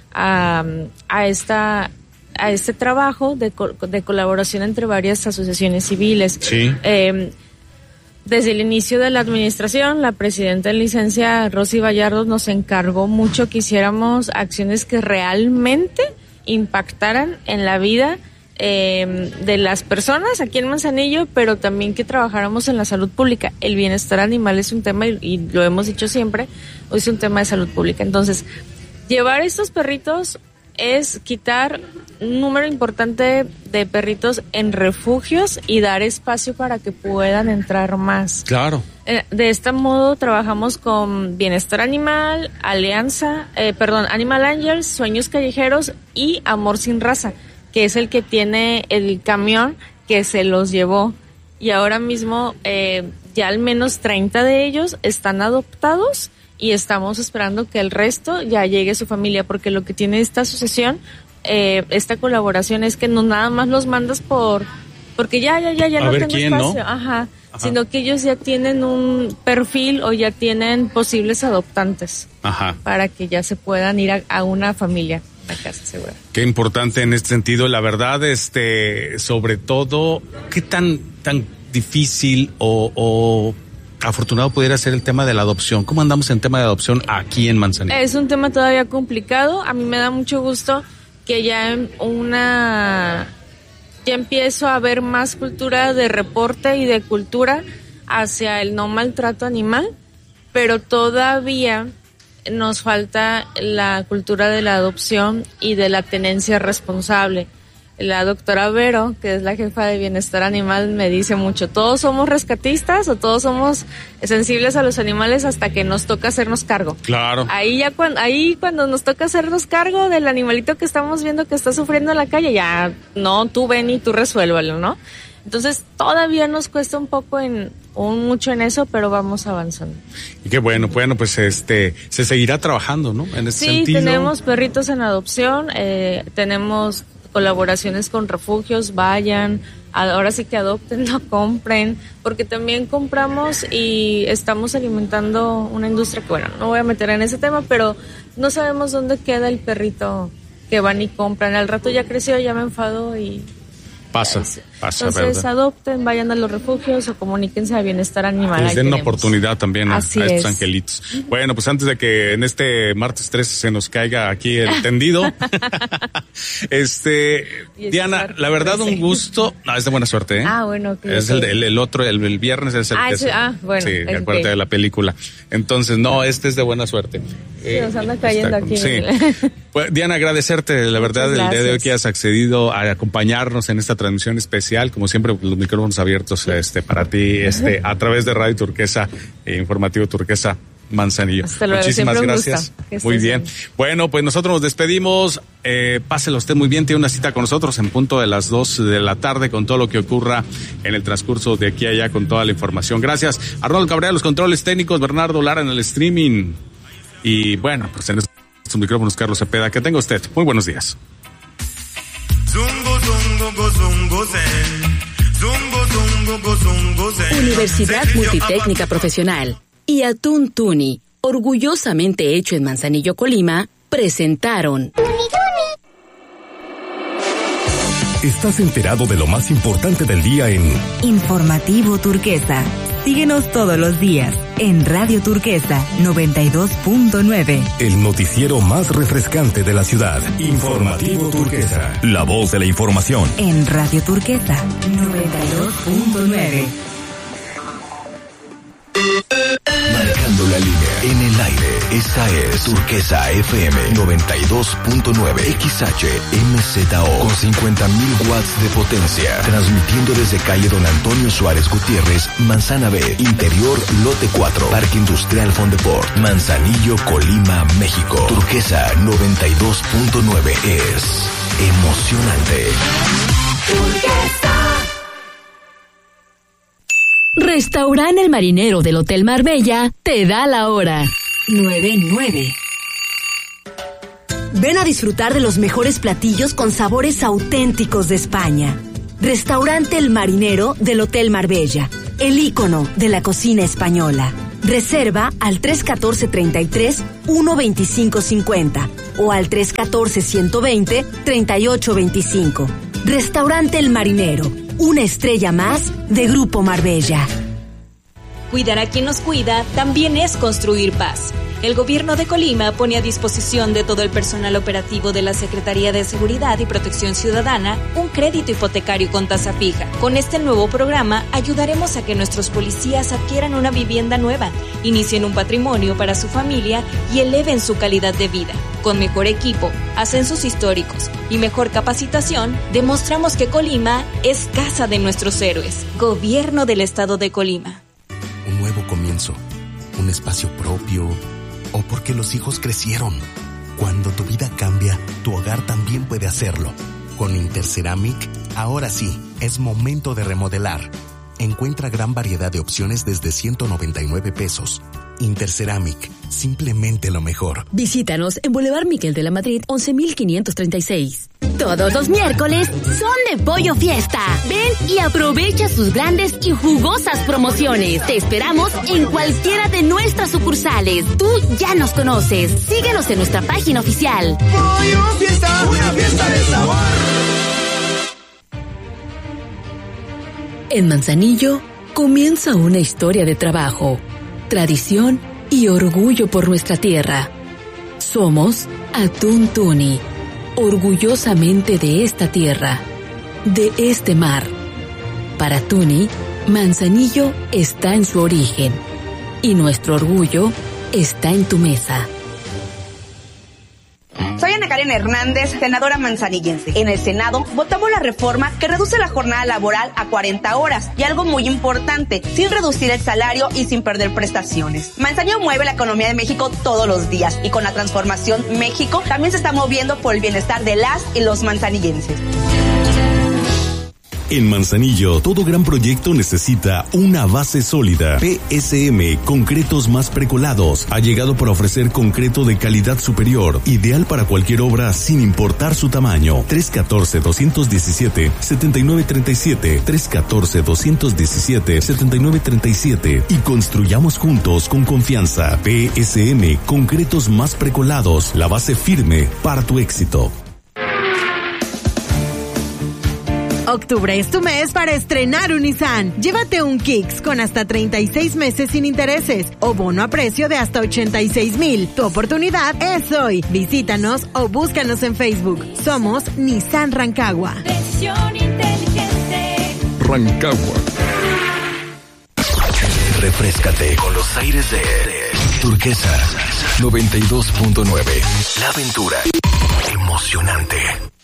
este trabajo de colaboración entre varias asociaciones civiles. Sí. Desde el inicio de la administración, la presidenta en licencia, Rosy Vallardo, nos encargó mucho que hiciéramos acciones que realmente impactaran en la vida de las personas aquí en Manzanillo, pero también que trabajáramos en la salud pública. El bienestar animal es un tema, y lo hemos dicho siempre, es un tema de salud pública. Entonces, llevar estos perritos es quitar un número importante de perritos en refugios y dar espacio para que puedan entrar más. Claro. De este modo trabajamos con Bienestar Animal, Animal Angels, Sueños Callejeros y Amor Sin Raza, que es el que tiene el camión que se los llevó. Y ahora mismo ya al menos 30 de ellos están adoptados y estamos esperando que el resto ya llegue a su familia, porque lo que tiene esta asociación, esta colaboración, es que no nada más los mandas porque ya no tengo espacio, ¿no? Ajá, sino que ellos ya tienen un perfil o ya tienen posibles adoptantes. Ajá. Para que ya se puedan ir a una familia a casa segura. Qué importante en este sentido, la verdad, sobre todo, qué tan difícil o afortunado pudiera ser el tema de la adopción. ¿Cómo andamos en tema de adopción aquí en Manzanillo? Es un tema todavía complicado. A mí me da mucho gusto que ya empiezo a ver más cultura de reporte y de cultura hacia el no maltrato animal, pero todavía nos falta la cultura de la adopción y de la tenencia responsable. La doctora Vero, que es la jefa de Bienestar Animal, me dice mucho, todos somos rescatistas o todos somos sensibles a los animales hasta que nos toca hacernos cargo. Claro. Ahí cuando nos toca hacernos cargo del animalito que estamos viendo que está sufriendo en la calle, ya no, tú ven y tú resuélvalo, ¿no? Entonces todavía nos cuesta un poco mucho en eso, pero vamos avanzando. Y qué bueno, pues se seguirá trabajando, ¿no? En ese sentido. Sí, tenemos perritos en adopción, tenemos colaboraciones con refugios, vayan, ahora sí que adopten, no compren, porque también compramos y estamos alimentando una industria que, bueno, no voy a meter en ese tema, pero no sabemos dónde queda el perrito que van y compran. Al rato ya creció, ya me enfado y... Pasa, Entonces, ¿verdad? Adopten, vayan a los refugios o comuníquense a Bienestar Animal. Les den una oportunidad también a estos angelitos. Uh-huh. Bueno, pues antes de que en este martes 13 se nos caiga aquí el tendido, Diana, la verdad, un gusto. No, es de buena suerte, ¿eh? Bueno. Okay, es el otro, el viernes es el bueno. Sí, acuérdate de la película. Entonces, no, es de buena suerte. Sí, nos anda cayendo aquí. Sí. Pues, Diana, agradecerte, la verdad, el día de hoy que has accedido a acompañarnos en esta transmisión especial, como siempre, los micrófonos abiertos para ti, a través de Radio Turquesa, Informativo Turquesa Manzanillo. Muchísimas gracias. Muy bien. Bueno, pues nosotros nos despedimos. Páselo usted muy bien. Tiene una cita con nosotros en punto de las 2 de la tarde con todo lo que ocurra en el transcurso de aquí a allá con toda la información. Gracias. Arnoldo Cabrera, los controles técnicos, Bernardo Lara en el streaming. Y bueno, pues en estos micrófonos, Carlos Cepeda. Que tenga usted muy buenos días. Universidad Multitécnica Profesional y Atún Tuni, orgullosamente hecho en Manzanillo, Colima, presentaron Estás enterado de lo más importante del día en Informativo Turquesa. Síguenos todos los días en Radio Turquesa 92.9. El noticiero más refrescante de la ciudad. Informativo Turquesa. La voz de la información. En Radio Turquesa 92.9. Marcando la línea. En el aire. Esta es Turquesa FM 92.9 XHMZO con 50.000 watts de potencia. Transmitiendo desde calle Don Antonio Suárez Gutiérrez, Manzana B, Interior, Lote 4, Parque Industrial Fondeport, Manzanillo, Colima, México. Turquesa 92.9 es emocionante. Turquesa. Restaurante El Marinero del Hotel Marbella te da la hora. 9:09. Ven a disfrutar de los mejores platillos con sabores auténticos de España. Restaurante El Marinero del Hotel Marbella, el ícono de la cocina española. Reserva al 314-33-12550 o al 314-120-3825. Restaurante El Marinero, una estrella más de Grupo Marbella. Cuidar a quien nos cuida también es construir paz. El Gobierno de Colima pone a disposición de todo el personal operativo de la Secretaría de Seguridad y Protección Ciudadana un crédito hipotecario con tasa fija. Con este nuevo programa ayudaremos a que nuestros policías adquieran una vivienda nueva, inicien un patrimonio para su familia y eleven su calidad de vida. Con mejor equipo, ascensos históricos y mejor capacitación, demostramos que Colima es casa de nuestros héroes. Gobierno del Estado de Colima. Un nuevo comienzo, un espacio propio, o porque los hijos crecieron. Cuando tu vida cambia, tu hogar también puede hacerlo. Con Interceramic, ahora sí, es momento de remodelar. Encuentra gran variedad de opciones desde 199 pesos. Interceramic, simplemente lo mejor. Visítanos en Boulevard Miguel de la Madrid, 11,536. Todos los miércoles son de Pollo Fiesta. Ven y aprovecha sus grandes y jugosas promociones. Te esperamos en cualquiera de nuestras sucursales. Tú ya nos conoces. Síguenos en nuestra página oficial. Pollo Fiesta, una fiesta de sabor. En Manzanillo comienza una historia de trabajo, tradición y orgullo por nuestra tierra. Somos Atún Tuni, orgullosamente de esta tierra, de este mar. Para Tuni, Manzanillo está en su origen y nuestro orgullo está en tu mesa. Soy Ana Karen Hernández, senadora manzanillense. En el Senado votamos la reforma que reduce la jornada laboral a 40 horas y algo muy importante, sin reducir el salario y sin perder prestaciones. Manzanillo mueve la economía de México todos los días y con la transformación México también se está moviendo por el bienestar de las y los manzanillenses. En Manzanillo, todo gran proyecto necesita una base sólida. PSM, concretos más precolados, ha llegado para ofrecer concreto de calidad superior, ideal para cualquier obra sin importar su tamaño. 314-217-7937, 314-217-7937 y construyamos juntos con confianza. PSM, concretos más precolados, la base firme para tu éxito. Octubre es tu mes para estrenar un Nissan. Llévate un Kicks con hasta 36 meses sin intereses o bono a precio de hasta 86,000. Tu oportunidad es hoy. Visítanos o búscanos en Facebook. Somos Nissan Rancagua. Decisión inteligente. Rancagua. Refréscate con los aires de Turquesa 92.9. La aventura emocionante.